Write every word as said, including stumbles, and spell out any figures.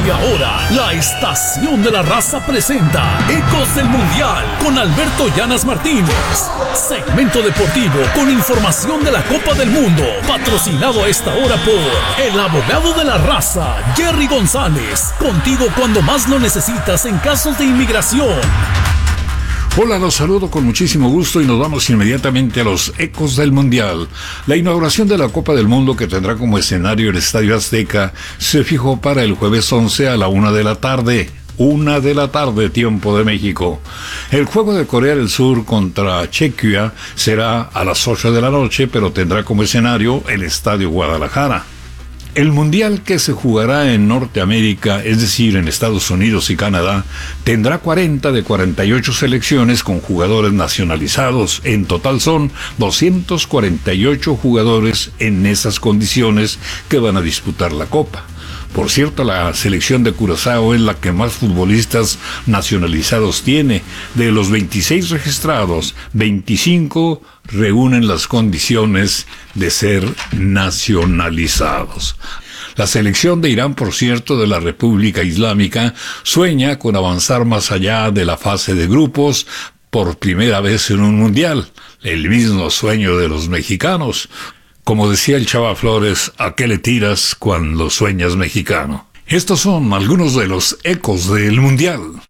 Y ahora, la Estación de la Raza presenta Ecos del Mundial con Alberto Llanas Martínez. Segmento deportivo con información de la Copa del Mundo. Patrocinado a esta hora por el abogado de la raza, Jerry González. Contigo cuando más lo necesitas en casos de inmigración. Hola, los saludo con muchísimo gusto y nos vamos inmediatamente a los Ecos del Mundial. La inauguración de la Copa del Mundo, que tendrá como escenario el Estadio Azteca, se fijó para el jueves once a la una de la tarde. Una de la tarde, tiempo de México. El juego de Corea del Sur contra Chequia será a las ocho de la noche, pero tendrá como escenario el Estadio Guadalajara. El Mundial, que se jugará en Norteamérica, es decir, en Estados Unidos y Canadá, tendrá cuarenta de cuarenta y ocho selecciones con jugadores nacionalizados. En total son doscientos cuarenta y ocho jugadores en esas condiciones que van a disputar la Copa. Por cierto, la selección de Curazao es la que más futbolistas nacionalizados tiene. De los veintiséis registrados, veinticinco reúnen las condiciones de ser nacionalizados. La selección de Irán, por cierto, de la República Islámica, sueña con avanzar más allá de la fase de grupos por primera vez en un mundial. El mismo sueño de los mexicanos. Como decía el Chava Flores, ¿a qué le tiras cuando sueñas mexicano? Estos son algunos de los ecos del Mundial.